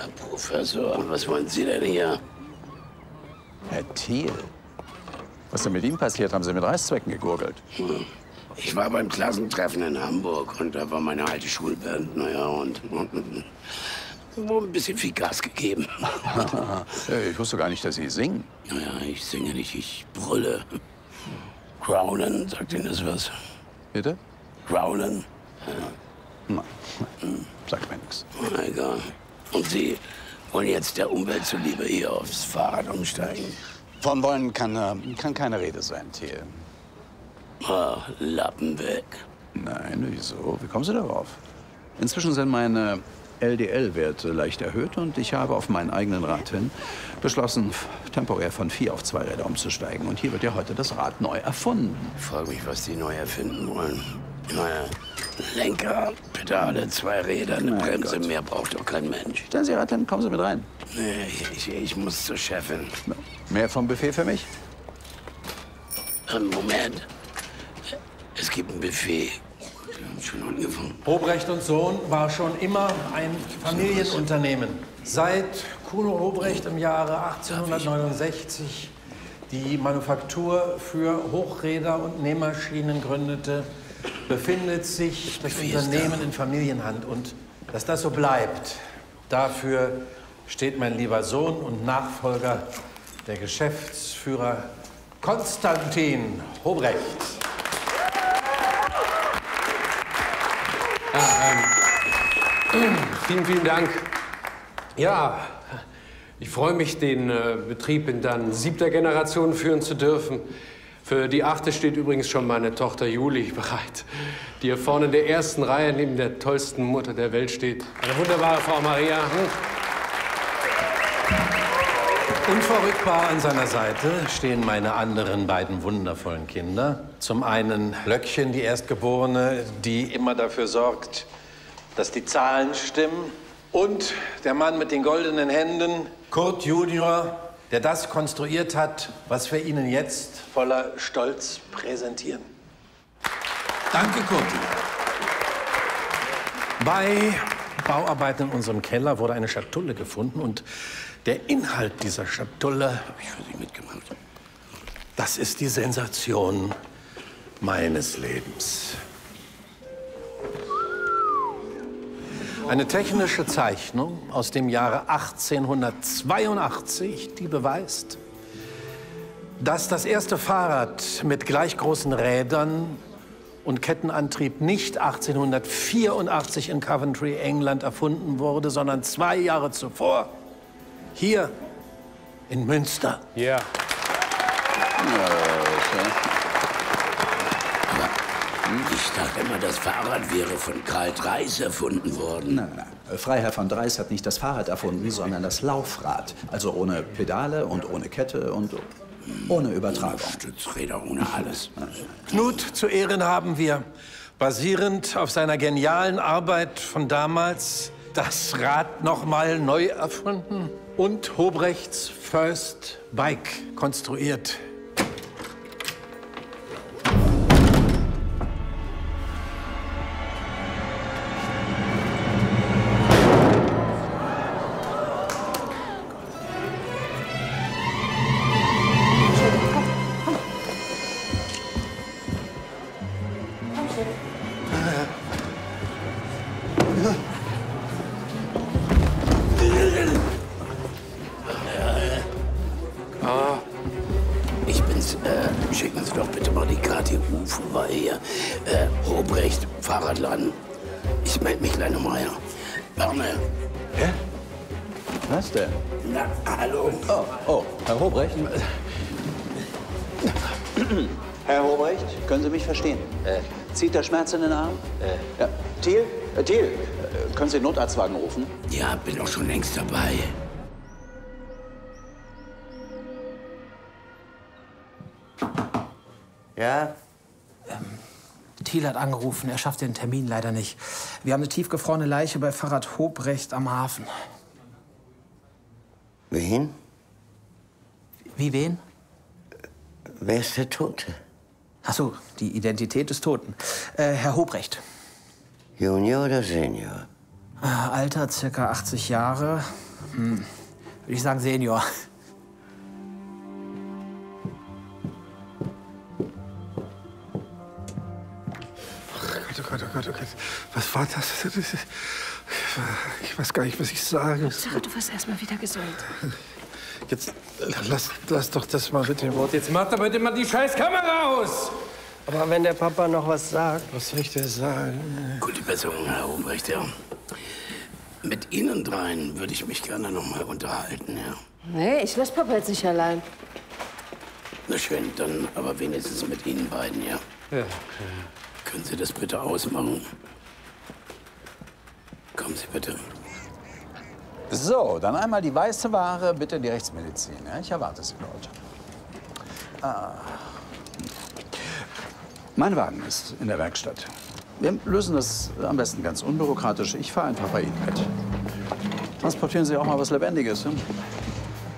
Herr Professor, was wollen Sie denn hier? Herr Thiel? Was ist denn mit ihm passiert? Haben Sie mit Reißzwecken gegurgelt? Ich war beim Klassentreffen in Hamburg und da war meine alte Schulband, naja, und ein bisschen viel Gas gegeben. Ich wusste gar nicht, dass Sie singen. Naja, ich singe nicht, ich brülle. Growlen, sagt Ihnen das was? Bitte? Growlen? Nein, sagt mir nichts. Na, egal. Und Sie wollen jetzt der Umwelt zuliebe hier aufs Fahrrad umsteigen? Von wollen kann keine Rede sein, Thiel. Ah, Lappen weg. Nein, wieso? Wie kommen Sie darauf? Inzwischen sind meine LDL-Werte leicht erhöht und ich habe auf meinen eigenen Rat hin beschlossen, temporär von 4 auf 2 Räder umzusteigen. Und hier wird ja heute das Rad neu erfunden. Ich frage mich, was die neu erfinden wollen. Naja, Lenker, Pedale, 2 Räder, eine Bremse, mehr braucht doch kein Mensch. Stellen Sie Ihr Rad hin, kommen Sie mit rein. Nee, ich muss zur Chefin. Mehr vom Buffet für mich? Moment. Es gibt ein Buffet. Wir haben schon angefangen. Hobrecht und Sohn war schon immer ein Familienunternehmen. Seit Kuno Hobrecht im Jahre 1869 die Manufaktur für Hochräder und Nähmaschinen gründete, befindet sich das Unternehmen in Familienhand. Und dass das so bleibt, dafür steht mein lieber Sohn und Nachfolger, der Geschäftsführer Konstantin Hobrecht. Vielen, vielen Dank. Ja, ich freue mich, den Betrieb in dann 7. Generation führen zu dürfen. Für die 8. steht übrigens schon meine Tochter Juli bereit, die hier vorne in der ersten Reihe neben der tollsten Mutter der Welt steht. Eine wunderbare Frau Maria. Unverrückbar an seiner Seite stehen meine anderen beiden wundervollen Kinder. Zum einen Löckchen, die Erstgeborene, die immer dafür sorgt, dass die Zahlen stimmen. Und der Mann mit den goldenen Händen, Kurt Junior, der das konstruiert hat, was wir Ihnen jetzt voller Stolz präsentieren. Danke, Kurti. Bei Bauarbeiten in unserem Keller wurde eine Schatulle gefunden und der Inhalt dieser Schatulle habe ich für Sie mitgemacht. Das ist die Sensation meines Lebens. Eine technische Zeichnung aus dem Jahre 1882, die beweist, dass das erste Fahrrad mit gleich großen Rädern und Kettenantrieb nicht 1884 in Coventry, England erfunden wurde, sondern 2 Jahre zuvor hier in Münster. Ja. Ich dachte immer, das Fahrrad wäre von Karl Dreis erfunden worden. Nein. Freiherr von Dreis hat nicht das Fahrrad erfunden, sondern das Laufrad. Also ohne Pedale und ohne Kette und ohne Übertragung. Stützräder, ohne alles. Knut zu Ehren haben wir, basierend auf seiner genialen Arbeit von damals, das Rad nochmal neu erfunden und Hobrechts First Bike konstruiert. Ich bin's. Schicken Sie doch bitte mal die KTU vorbei hier. Hobrecht, Fahrradladen. Ich melde mich gleich nochmal her. Wärme. Hä? Was denn? Na, hallo. Oh, Herr Hobrecht. Herr Hobrecht, können Sie mich verstehen? Zieht der Schmerz in den Arm? Ja. Thiel? Thiel, können Sie den Notarztwagen rufen? Ja, bin doch schon längst dabei. Ja? Thiel hat angerufen, er schafft den Termin leider nicht. Wir haben eine tiefgefrorene Leiche bei Pfarrer Hobrecht am Hafen. Wen? Wie wen? Wer ist der Tote? Ach so, die Identität des Toten. Herr Hobrecht. Junior oder Senior? Alter, circa 80 Jahre. Würde ich sagen Senior. Oh Gott, oh Gott, oh Gott. Was war das? Ich weiß gar nicht, was ich sage. Sag, du wirst erst mal wieder gesund. Jetzt lass doch das mal mit dem Wort. Jetzt macht aber bitte mal die scheiß Kamera aus! Aber wenn der Papa noch was sagt. Was soll ich denn sagen? Gute Besserung, Herr Hobrecht, ja. Mit Ihnen dreien würde ich mich gerne noch mal unterhalten, ja. Nee, ich lass Papa jetzt nicht allein. Na schön, dann aber wenigstens mit Ihnen beiden, ja. Ja. Können Sie das bitte ausmachen? Kommen Sie bitte. So, dann einmal die weiße Ware, bitte in die Rechtsmedizin. Ja, ich erwarte Sie dort. Mein Wagen ist in der Werkstatt. Wir lösen das am besten ganz unbürokratisch. Ich fahre einfach bei Ihnen mit. Transportieren Sie auch mal was Lebendiges. Hm?